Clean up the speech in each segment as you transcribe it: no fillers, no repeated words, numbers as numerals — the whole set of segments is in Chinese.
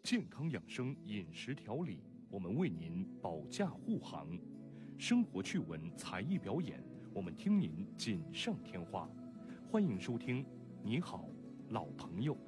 健康养生饮食调理，我们为您保驾护航；生活趣闻、才艺表演，我们听您锦上添花。欢迎收听《你好，老朋友》。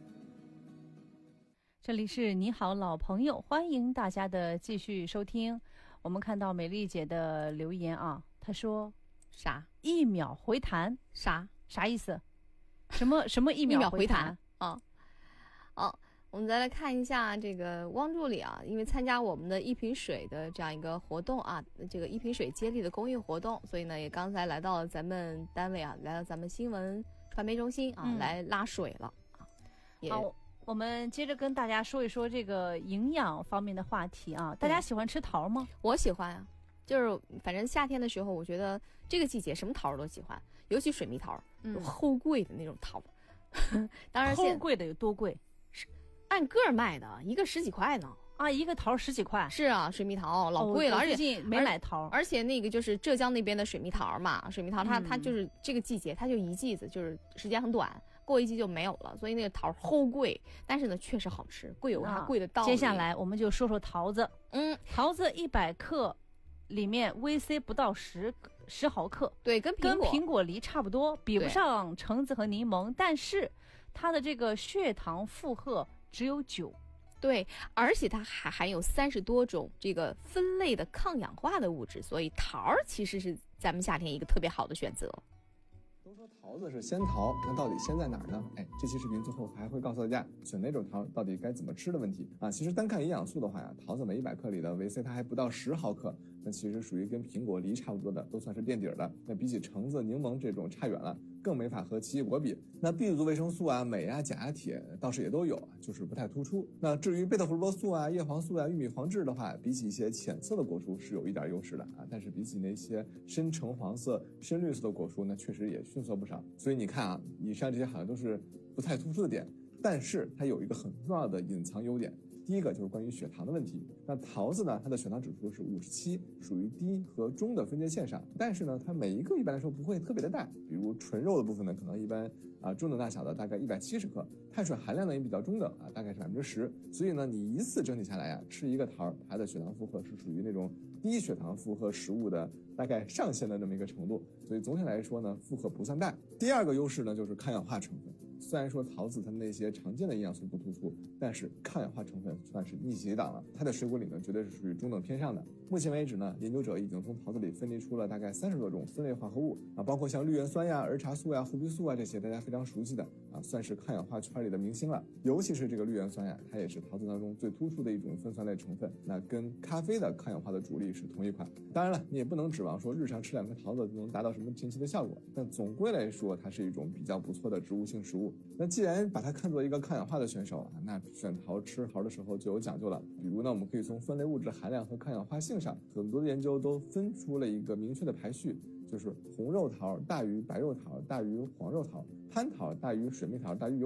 这里是你好老朋友，欢迎大家的继续收听。我们看到美丽姐的留言啊，她说啥 ？1秒回弹？啥意思？什么1秒回弹啊？我们再来看一下这个汪助理啊，因为参加我们的一瓶水的这样一个活动啊，这个一瓶水接力的公益活动，所以呢也刚才来到了咱们单位啊，来到咱们新闻传媒中心啊，来拉水了啊。 好，我们接着跟大家说一说这个营养方面的话题啊。大家喜欢吃桃吗？ 我喜欢啊，就是反正夏天的时候，我觉得这个季节什么桃都喜欢，尤其水蜜桃，齁贵的那种桃。当然齁贵的有多贵？ 是按个卖的，一个10几块呢。 啊，一个桃10几块？ 是啊，水蜜桃老贵了，而且最近没买桃。 而且那个就是浙江那边的水蜜桃嘛，水蜜桃它就是这个季节，它就一季子，就是时间很短，过一季就没有了，所以那个桃齁贵，但是呢确实好吃，贵有它贵的道理。 接下来我们就说说桃子。桃子100克里面 VC 不到10毫克， 对，跟苹果梨差不多，比不上橙子和柠檬，但是它的这个血糖负荷只有9。 对，而且它还含有30多种这个分类的抗氧化的物质，所以桃儿其实是咱们夏天一个特别好的选择。 都说桃子是仙桃，那到底仙在哪儿呢？这期视频最后还会告诉大家选哪种桃到底该怎么吃的问题啊。其实单看营养素的话呀，桃子每100克里的维 C 它还不到10毫克，那其实属于跟苹果梨差不多的，都算是垫底的。那比起橙子、柠檬这种差远了，更没法和奇异果比。那 B 族维生素啊、镁啊、钾啊、铁倒是也都有，就是不太突出。那至于贝塔胡萝卜素啊、叶黄素啊、玉米黄质的话，比起一些浅色的果蔬是有一点优势的啊，但是比起那些深橙黄色、深绿色的果蔬，那确实也逊色不少。所以你看啊，以上这些好像都是不太突出的点，但是它有一个很重要的隐藏优点。第一个就是关于血糖的问题。那桃子呢，它的血糖指数是57，属于低和中的分界线上，但是呢它每一个一般来说不会特别的大，比如纯肉的部分呢可能一般中等大小的大概170克，碳水含量呢也比较中等大概是10%，所以呢你一次整体下来吃一个桃，它的血糖负荷是属于那种低血糖负荷食物的大概上限的这么一个程度，所以总体来说呢负荷不算大。第二个优势呢就是抗氧化成分。虽然说桃子它那些常见的营养素不突出，但是抗氧化成分算是逆袭档了，它在水果里呢绝对是属于中等偏上的。目前为止呢，研究者已经从桃子里分离出了大概30多种分类化合物包括像绿原酸呀、儿茶素呀、胡皮素啊这些大家非常熟悉的算是抗氧化圈里的明星了。尤其是这个绿原酸呀，它也是桃子当中最突出的一种酚酸类成分，那跟咖啡的抗氧化的主力是同一款。当然了，你也不能指望说日常吃2颗桃子就能达到什么神奇的效果，但总归来说它是一种比较不错的植物性食物。那既然把它看作一个抗氧化的选手那选桃吃桃的时候就有讲究了。比如呢，我们可以从分类物质含量和抗氧化性上，很多的研究都分出了一个明确的排序，就是红肉桃大于白肉桃大于黄肉桃，蟠桃大于水蜜桃大于